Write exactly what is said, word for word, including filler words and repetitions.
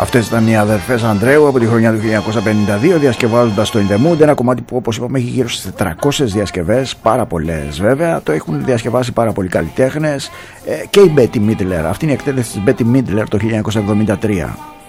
Αυτές ήταν οι αδερφές Ανδρέου από τη χρονιά του χίλια εννιακόσια πενήντα δύο, διασκευάζοντας το In The Mood, ένα κομμάτι που όπως είπαμε έχει γύρω στις τετρακόσιες διασκευές, πάρα πολλές βέβαια. Το έχουν διασκευάσει πάρα πολλοί καλλιτέχνες, ε, και η Bette Midler. Αυτή είναι η εκτέλεση της Bette Midler το χίλια εννιακόσια εβδομήντα τρία.